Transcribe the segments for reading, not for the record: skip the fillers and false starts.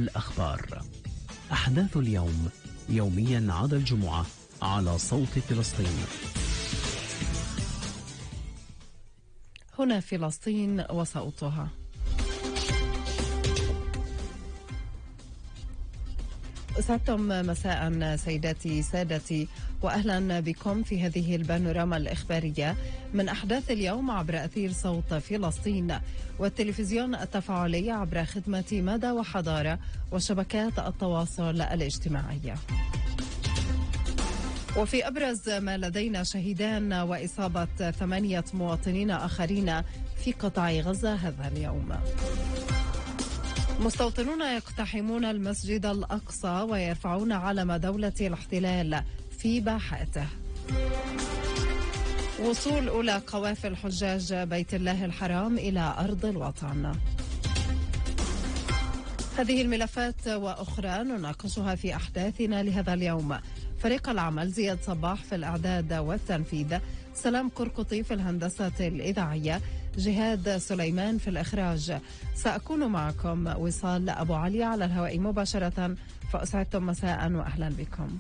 الأخبار. أحداث اليوم يوميا عدا الجمعة على صوت فلسطين. هنا فلسطين وصوتها. أسعدتم مساء سيداتي سادتي، وأهلا بكم في هذه البانوراما الإخبارية من أحداث اليوم عبر أثير صوت فلسطين والتلفزيون التفاعلي عبر خدمة مدى وحضارة وشبكات التواصل الاجتماعي. وفي أبرز ما لدينا: شهيدان وإصابة 8 مواطنين آخرين في قطاع غزة هذا اليوم. مستوطنون يقتحمون المسجد الأقصى ويرفعون علم دولة الاحتلال في باحاته. وصول أولى قوافل حجاج بيت الله الحرام إلى أرض الوطن. هذه الملفات وأخرى نناقشها في أحداثنا لهذا اليوم. فريق العمل: زياد صباح في الإعداد والتنفيذ، سلام كركطي في الهندسة الإذاعية، جهاد سليمان في الإخراج. سأكون معكم وصال أبو علي على الهواء مباشرة، فأسعدتم مساء وأهلا بكم.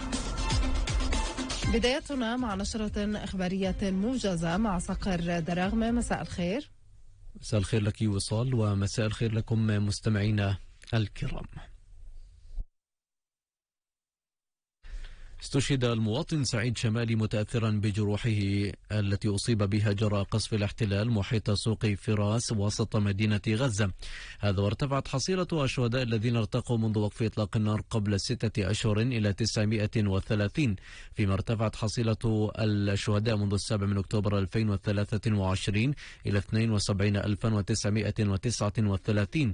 بدايتنا مع نشرة إخبارية موجزة مع صقر دراغمة. مساء الخير. مساء الخير لك وصال، ومساء الخير لكم مستمعينا الكرام. استشهد المواطن سعيد شمالي متأثرا بجروحه التي أصيب بها جراء قصف الاحتلال محيط سوق فراس وسط مدينة غزة. هذا وارتفعت حصيلة الشهداء الذين ارتقوا منذ وقف إطلاق النار قبل 6 أشهر إلى 930، فيما ارتفعت حصيلة الشهداء منذ 7 أكتوبر 2023 إلى 72,939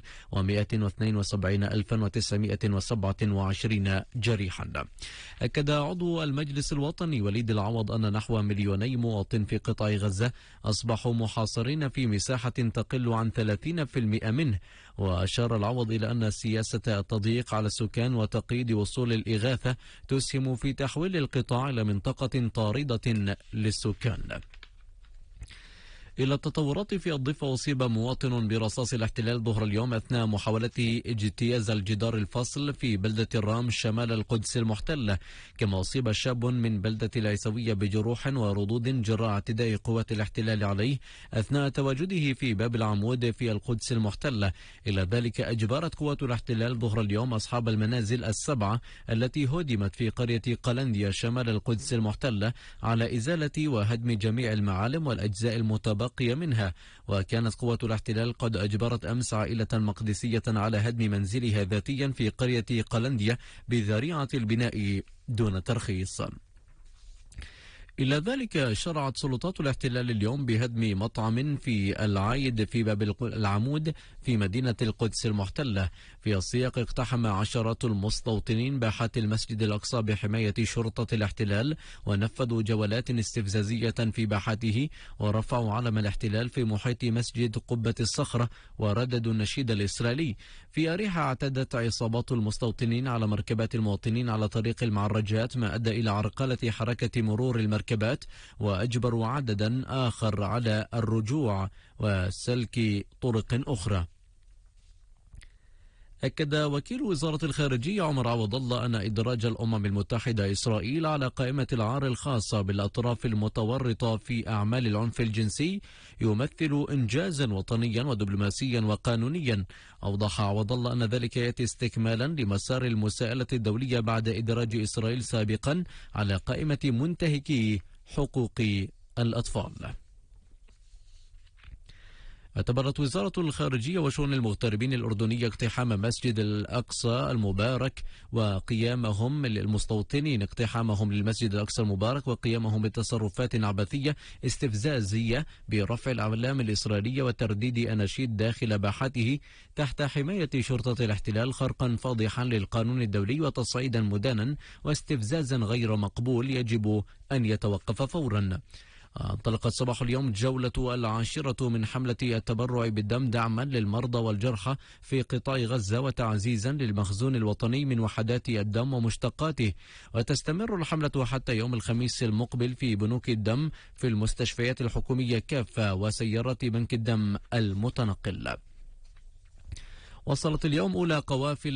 و172,927 جريحا. أكد عضو المجلس الوطني وليد العوض أن نحو 2,000,000 مواطن في قطاع غزة أصبحوا محاصرين في مساحة تقل عن 30% منه. وأشار العوض إلى أن سياسة التضييق على السكان وتقييد وصول الإغاثة تسهم في تحويل القطاع إلى منطقة طاردة للسكان. إلى التطورات في الضفة: أصيب مواطن برصاص الاحتلال ظهر اليوم أثناء محاولته اجتياز الجدار الفاصل في بلدة الرام شمال القدس المحتلة. كما أصيب شاب من بلدة العيسوية بجروح وردود جراء اعتداء قوات الاحتلال عليه أثناء تواجده في باب العمود في القدس المحتلة. إلى ذلك أجبرت قوات الاحتلال ظهر اليوم أصحاب المنازل ال7 التي هدمت في قرية قلنديا شمال القدس المحتلة على إزالة وهدم جميع المعالم والأجزاء المتبقية منها. وكانت قوات الاحتلال قد أجبرت أمس عائلة مقدسية على هدم منزلها ذاتيا في قرية قلنديا بذريعة البناء دون ترخيص. إلى ذلك شرعت سلطات الاحتلال اليوم بهدم مطعم في العايد في باب العمود في مدينة القدس المحتلة. في السياق اقتحم عشرات المستوطنين باحات المسجد الأقصى بحماية شرطة الاحتلال ونفذوا جولات استفزازية في باحاته ورفعوا علم الاحتلال في محيط مسجد قبة الصخرة ورددوا النشيد الإسرائيلي. في أريحة اعتدت عصابات المستوطنين على مركبات المواطنين على طريق المعرجات، ما أدى إلى عرقلة حركة مرور المركبات وأجبروا عددا آخر على الرجوع وسلك طرق أخرى. أكد وكيل وزارة الخارجية عمر عوض الله أن إدراج الأمم المتحدة إسرائيل على قائمة العار الخاصة بالأطراف المتورطة في أعمال العنف الجنسي يمثل إنجازا وطنيا ودبلوماسيا وقانونيا. أوضح عوض الله أن ذلك يأتي استكمالا لمسار المساءلة الدولية بعد إدراج إسرائيل سابقا على قائمة منتهكي حقوق الأطفال. اعتبرت وزارة الخارجية وشؤون المغتربين الأردنية اقتحام مسجد الأقصى المبارك وقيامهم للمستوطنين اقتحامهم للمسجد الأقصى المبارك وقيامهم بتصرفات عبثية استفزازية برفع الأعلام الإسرائيلية وترديد أناشيد داخل باحته تحت حماية شرطة الاحتلال، خرقا فاضحا للقانون الدولي وتصعيدا مدانا واستفزازا غير مقبول يجب أن يتوقف فورا. انطلقت صباح اليوم جولة 10 من حملة التبرع بالدم دعما للمرضى والجرحى في قطاع غزة وتعزيزا للمخزون الوطني من وحدات الدم ومشتقاته. وتستمر الحملة حتى يوم الخميس المقبل في بنوك الدم في المستشفيات الحكومية كافة وسيارات بنك الدم المتنقل. وصلت اليوم أولى قوافل